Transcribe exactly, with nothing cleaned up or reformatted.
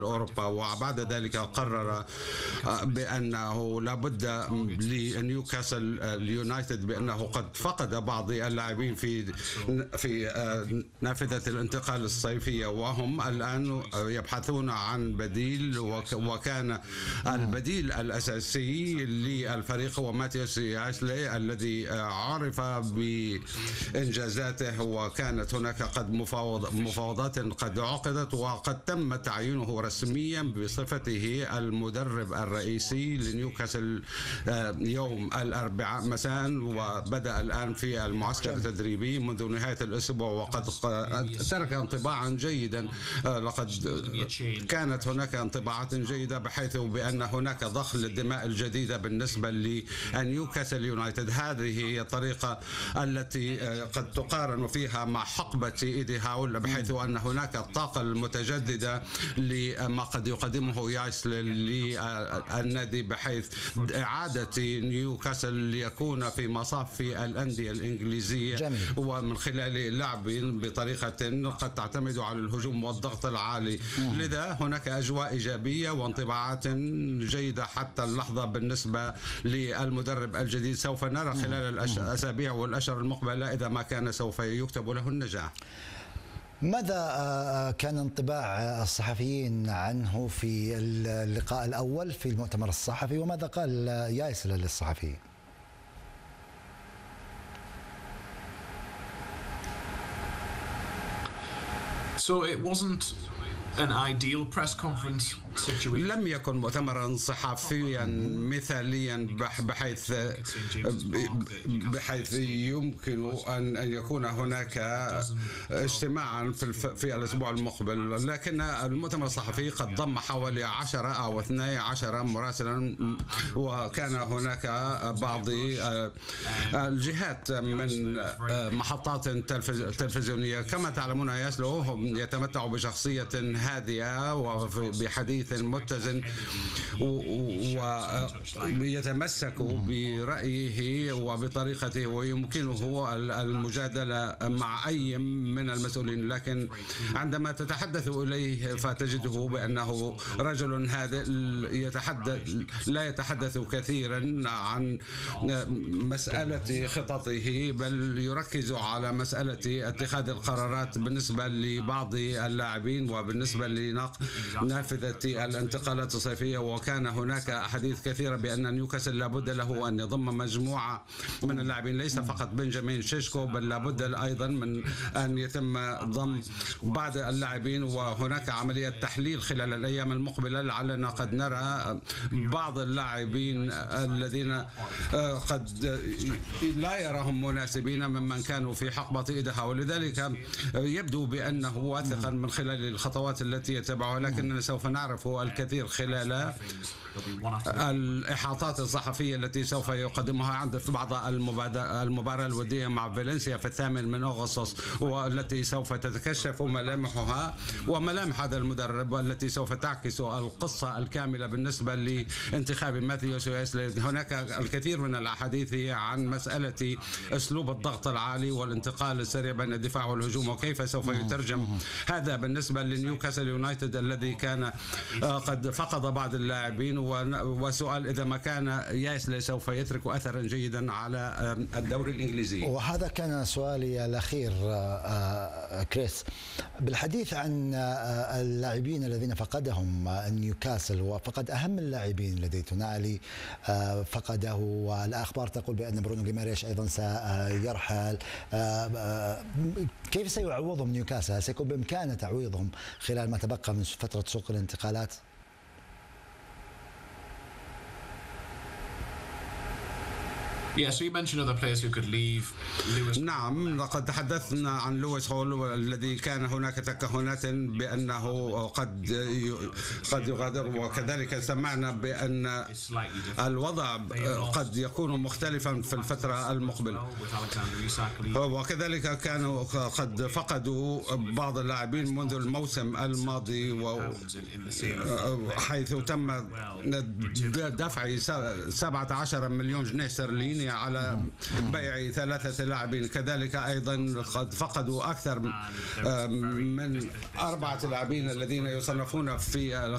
أوروبا، وبعد ذلك قرر بأنه لابد لنيوكاسل اليونايتد بأنه قد فقد بعض اللاعبين في في نافذة الانتقال الصيفية، وهم الآن يبحثون عن بديل، وكان البديل الأساسي للفريق هو ماتيوس ياسلي الذي عرف بإنجازاته، وكانت هناك قد مفاوض مفاوضات قد عقدت وقد تم تعيينه رسميا بصفته المدرب الرئيسي لنيوكاسل يوم الأربعاء مساء، وبدأ الآن في المعسكر التدريبي منذ نهاية الأسبوع، وقد ترك انطباعا جيدا. لقد كانت هناك انطباعات جيدة بحيث بأن هناك ضخ للدماء الجديدة بالنسبة لنيوكاسل يونايتد. هذه هي الطريقة التي قد تقارن فيها مع حقبة إيدي هاول، بحيث أن هناك الطاقة المتجددة لما قد يقدمه ياسل للنادي، بحيث إعادة نيوكاسل ليكون في مصاف الأندية الإنجليزية. جميل. ومن خلال لعب بطريقة قد تعتمد على الهجوم والضغط العالي. مم. لذا هناك أجواء إيجابية وانطباعات جيدة حتى اللحظة بالنسبة للمدرب الجديد. سوف نرى خلال الأسابيع والأشهر المقبلة إذا ما كان سوف يكتب له النجاح. ماذا كان انطباع الصحفيين عنه في اللقاء الأول في المؤتمر الصحفي، وماذا قال ياسل للصحفيين؟ So it wasn't an ideal press conference situation. لم يكن مؤتمرا صحفيا مثاليا بحيث بحيث يمكن ان ان يكون هناك اجتماعا في في الاسبوع المقبل، لكن المؤتمر الصحفي قد ضم حوالي عشرة او اثني عشر مراسلا، وكان هناك بعض الجهات من محطات تلفزيونيه. كما تعلمون ياسلو يتمتع بشخصيه هادئة وبحديث متزن، ويتمسك برأيه وبطريقته، ويمكنه المجادلة مع أي من المسؤولين، لكن عندما تتحدث إليه فتجده بأنه رجل هادئ يتحدث لا يتحدث كثيرا عن مسألة خططه، بل يركز على مسألة اتخاذ القرارات بالنسبة لبعض اللاعبين وبالنسبة لنافذة الانتقالات الصيفية. وكان هناك أحاديث كثيرة بأن نيوكاسل لابد له أن يضم مجموعة من اللاعبين، ليس فقط بنجامين شيشكو، بل لابد أيضا من أن يتم ضم بعض اللاعبين، وهناك عملية تحليل خلال الأيام المقبلة لعلنا قد نرى بعض اللاعبين الذين قد لا يراهم مناسبين ممن كانوا في حقبة إيدها، ولذلك يبدو بأنه واثقا من خلال الخطوات التي يتبعها، لكننا سوف نعرف الكثير خلال الإحاطات الصحفية التي سوف يقدمها عند في بعض المباراة الودية مع فالنسيا في الثامن من أغسطس، والتي سوف تتكشف ملامحها وملامح هذا المدرب، والتي سوف تعكس القصة الكاملة بالنسبة لانتخاب ماتيوس ياسلي. هناك الكثير من الأحاديث عن مسألة أسلوب الضغط العالي والانتقال السريع بين الدفاع والهجوم، وكيف سوف يترجم هذا بالنسبة لنيوكاسل يونايتد الذي كان قد فقد بعض اللاعبين، وسؤال إذا ما كان ياسلي سوف يترك أثرا جيدا على الدوري الإنجليزي. وهذا كان سؤالي الأخير كريس، بالحديث عن اللاعبين الذين فقدهم نيوكاسل، وفقد أهم اللاعبين لدي تونالي فقده، والأخبار تقول بأن برونو غيماريش أيضا سيرحل. كيف سيعوضهم نيوكاسل؟ هل سيكون بإمكانه تعويضهم خلال ما تبقى من فترة سوق الانتقالات؟ Yeah, so you mentioned other players who could leave. Lewis. نعم، لقد تحدثنا عن لويس هول الذي كان هناك تكهنات بأنه قد قد يغادر، وكذلك سمعنا بأن الوضع قد يكون مختلفا في الفترة المقبلة، وكذلك كانوا قد فقدوا بعض اللاعبين منذ الموسم الماضي، حيث تم دفع سبعة عشر مليون جنيه استرليني على بيع ثلاثة لاعبين. كذلك أيضا قد فقدوا أكثر من أربعة لاعبين الذين يصنفون في